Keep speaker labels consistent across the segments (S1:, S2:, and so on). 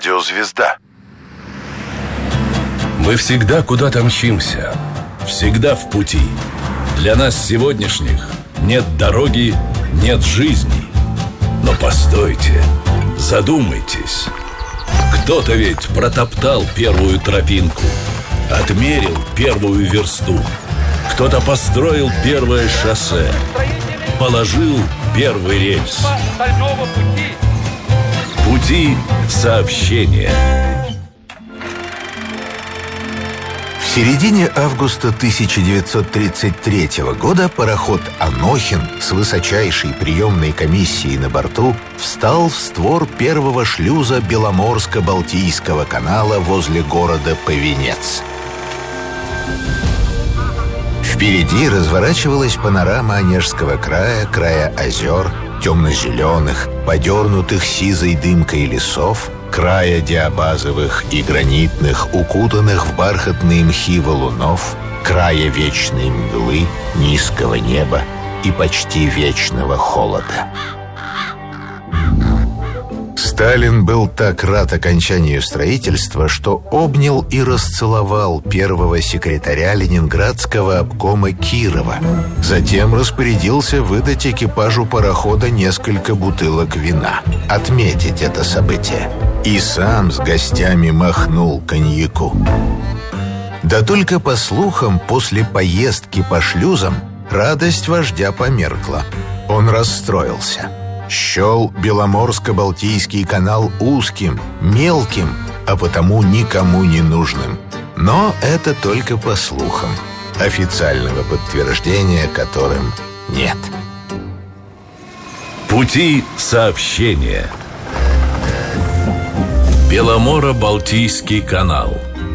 S1: Радиозвезда.
S2: Мы всегда куда-то мчимся, всегда в пути. Для нас сегодняшних нет дороги, нет жизни. Но постойте, задумайтесь. Кто-то ведь протоптал первую тропинку, отмерил первую версту. Кто-то построил первое шоссе, положил первый рельс. Пути сообщения.
S3: В середине августа 1933 года пароход «Анохин» с высочайшей приемной комиссией на борту встал в створ первого шлюза Беломорско-Балтийского канала возле города Повенец. Впереди разворачивалась панорама Онежского края, края озер, темно-зеленых, подернутых сизой дымкой лесов, края диабазовых и гранитных, укутанных в бархатные мхи валунов, края вечной мглы, низкого неба и почти вечного холода. Сталин был так рад окончанию строительства, что обнял и расцеловал первого секретаря Ленинградского обкома Кирова. Затем распорядился выдать экипажу парохода несколько бутылок вина, отметить это событие. И сам с гостями махнул коньяку. Да только по слухам, после поездки по шлюзам радость вождя померкла. Он расстроился. Счел Беломорско-Балтийский канал узким, мелким, а потому никому не нужным. Но это только по слухам, официального подтверждения которым нет.
S2: Пути сообщения. Беломоро-Балтийский канал.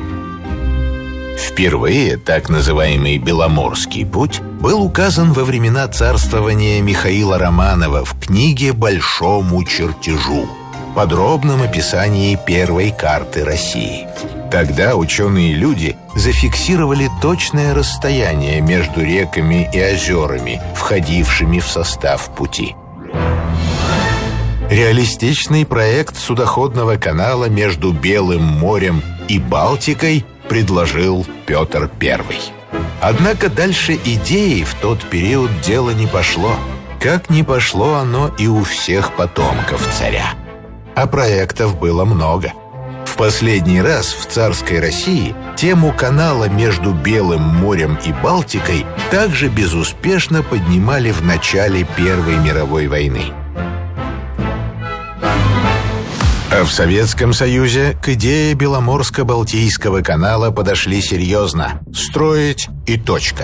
S3: Впервые так называемый Беломорский путь был указан во времена царствования Михаила Романова в книге «Большому чертежу», подробном описании первой карты России. Тогда ученые-люди зафиксировали точное расстояние между реками и озерами, входившими в состав пути. Реалистичный проект судоходного канала между Белым морем и Балтикой предложил Петр I. Однако дальше идеи в тот период дело не пошло. Как не пошло оно и у всех потомков царя. А проектов было много. В последний раз в царской России тему канала между Белым морем и Балтикой также безуспешно поднимали в начале Первой мировой войны. А в Советском Союзе к идее Беломорско-Балтийского канала подошли серьезно. Строить и точка.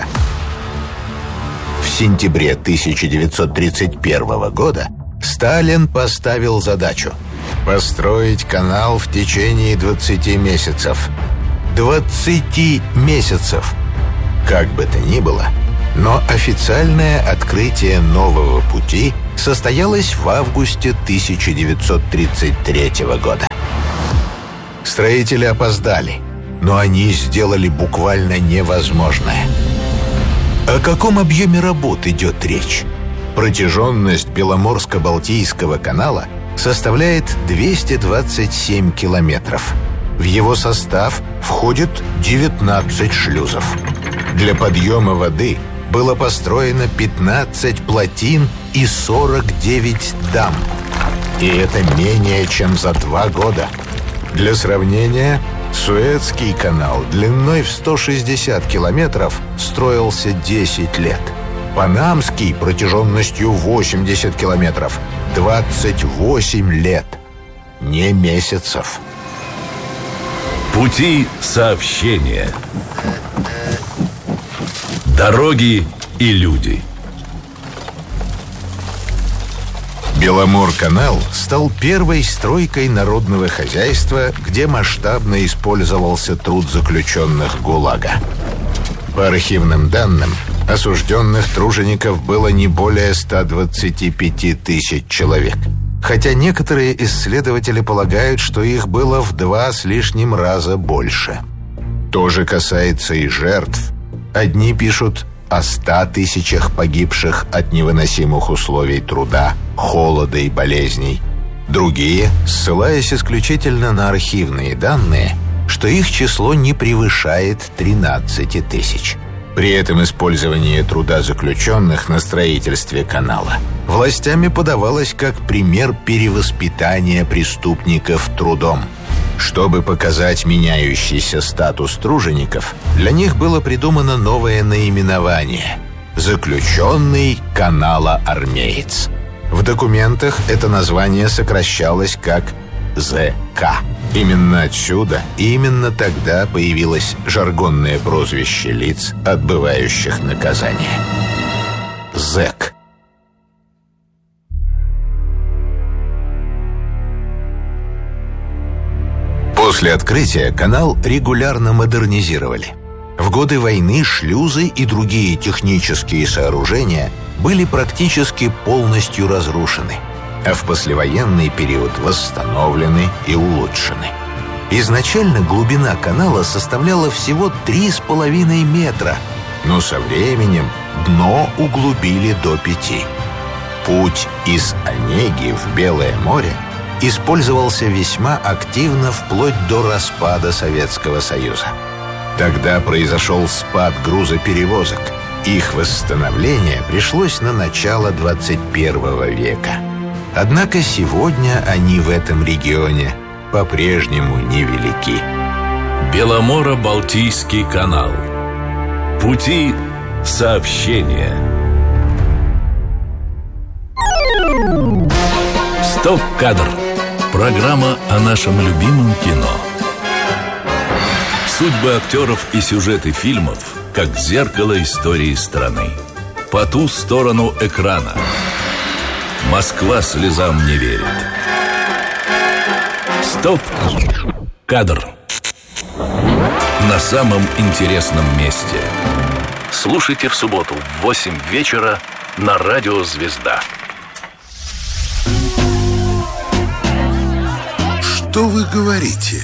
S3: В сентябре 1931 года Сталин поставил задачу построить канал в течение 20 месяцев. 20 месяцев! Как бы то ни было, но официальное открытие нового пути состоялось в августе 1933 года. Строители опоздали, но они сделали буквально невозможное. О каком объеме работ идет речь? Протяженность Беломорско-Балтийского канала составляет 227 километров. В его состав входит 19 шлюзов. Для подъема воды было построено 15 плотин и 49 дамб. И это менее чем за 2 года. Для сравнения, Суэцкий канал длиной в 160 километров строился 10 лет. Панамский протяженностью 80 километров 28 лет. Не месяцев.
S2: Пути сообщения. Дороги и люди.
S3: Беломор-канал стал первой стройкой народного хозяйства, где масштабно использовался труд заключенных ГУЛАГа. По архивным данным, осужденных тружеников было не более 125 тысяч человек. Хотя некоторые исследователи полагают, что их было в 2 с лишним раза больше. То же касается и жертв. Одни пишут о 100 тысячах погибших от невыносимых условий труда, холода и болезней. Другие, ссылаясь исключительно на архивные данные, что их число не превышает 13 тысяч. При этом использование труда заключенных на строительстве канала властями подавалось как пример перевоспитания преступников трудом. Чтобы показать меняющийся статус тружеников, для них было придумано новое наименование – «Заключенный канала-армеец». В документах это название сокращалось как ЗК. Именно отсюда и именно тогда появилось жаргонное прозвище лиц, отбывающих наказание – зэк. После открытия канал регулярно модернизировали. В годы войны шлюзы и другие технические сооружения были практически полностью разрушены, а в послевоенный период восстановлены и улучшены. Изначально глубина канала составляла всего 3,5 метра, но со временем дно углубили до 5. Путь из Онеги в Белое море использовался весьма активно вплоть до распада Советского Союза. Тогда произошел спад грузоперевозок. Их восстановление пришлось на начало 21 века. Однако сегодня они в этом регионе по-прежнему невелики.
S2: Беломоро-Балтийский канал. Пути сообщения. Стоп-кадр. Программа о нашем любимом кино. Судьбы актеров и сюжеты фильмов, как зеркало истории страны. По ту сторону экрана. Москва слезам не верит. Стоп-кадр. На самом интересном месте. Слушайте в субботу в 8 вечера на радио «Звезда».
S1: Что вы говорите?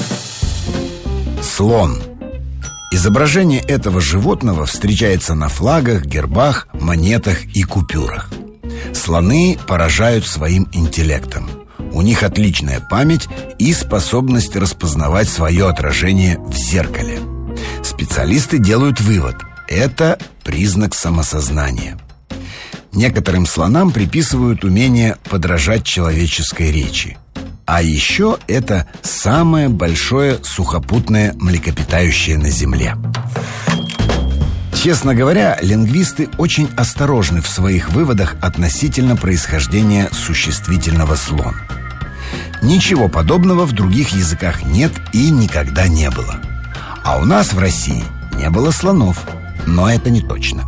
S4: Слон. Изображение этого животного встречается на флагах, гербах, монетах и купюрах. Слоны поражают своим интеллектом. У них отличная память и способность распознавать свое отражение в зеркале. Специалисты делают вывод – это признак самосознания. Некоторым слонам приписывают умение подражать человеческой речи. А еще это самое большое сухопутное млекопитающее на Земле. Честно говоря, лингвисты очень осторожны в своих выводах относительно происхождения существительного «слон». Ничего подобного в других языках нет и никогда не было. А у нас в России не было слонов, но это не точно.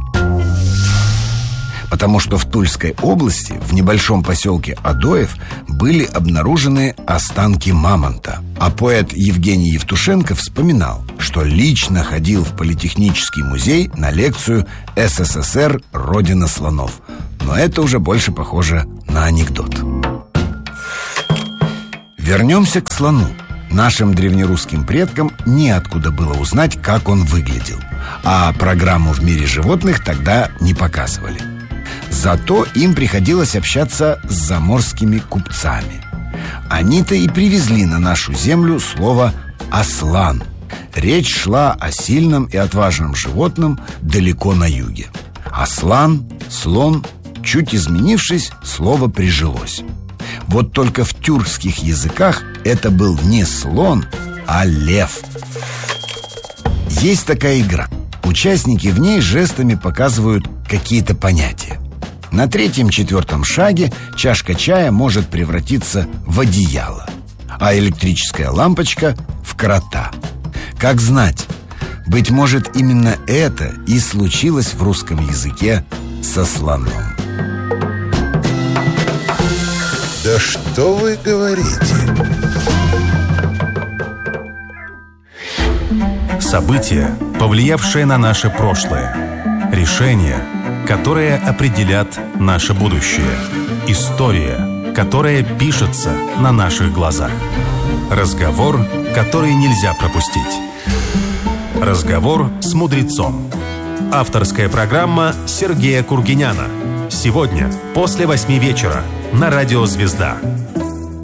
S4: Потому что в Тульской области, в небольшом поселке Адоев, были обнаружены останки мамонта. А поэт Евгений Евтушенко вспоминал, что лично ходил в Политехнический музей на лекцию «СССР. Родина слонов». Но это уже больше похоже на анекдот. Вернемся к слону. Нашим древнерусским предкам неоткуда было узнать, как он выглядел. А программу «В мире животных» тогда не показывали. Зато им приходилось общаться с заморскими купцами. Они-то и привезли на нашу землю слово «аслан». Речь шла о сильном и отважном животном далеко на юге. Аслан, слон, чуть изменившись, слово прижилось. Вот только в тюркских языках это был не слон, а лев. Есть такая игра. Участники в ней жестами показывают какие-то понятия. На 3-4 шаге чашка чая может превратиться в одеяло, а электрическая лампочка – в крота. Как знать, быть может, именно это и случилось в русском языке со слоном.
S1: Да что вы говорите?
S5: События, повлиявшие на наше прошлое. Решения, которые определят наше будущее. История, которая пишется на наших глазах. Разговор, который нельзя пропустить. Разговор с мудрецом. Авторская программа Сергея Кургиняна. Сегодня после 8 вечера на радио «Звезда».